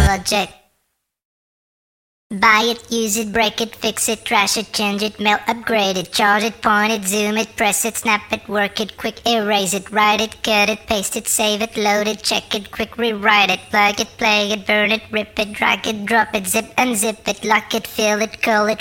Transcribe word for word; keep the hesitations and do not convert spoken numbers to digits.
project. Buy it, use it, break it, fix it, trash it, change it, mail, upgrade it, charge it, point it, zoom it, press it, snap it, work it, quick erase it, write it, cut it, paste it, save it, load it, check it, quick rewrite it, plug it, play it, burn it, rip it, drag it, drop it, zip unzip it, lock it, fill it, curl it,